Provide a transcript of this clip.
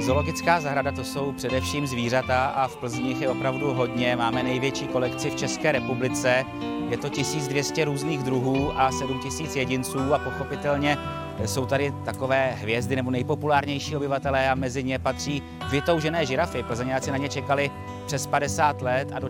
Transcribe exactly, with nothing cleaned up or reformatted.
Zoologická zahrada to jsou především zvířata a v Plzni jich je opravdu hodně. Máme největší kolekci v České republice. Je to tisíc dvě stě různých druhů a sedm tisíc jedinců a pochopitelně jsou tady takové hvězdy nebo nejpopulárnější obyvatelé a mezi ně patří vytoužené žirafy. Plzeňáci na ně čekali přes padesát let a do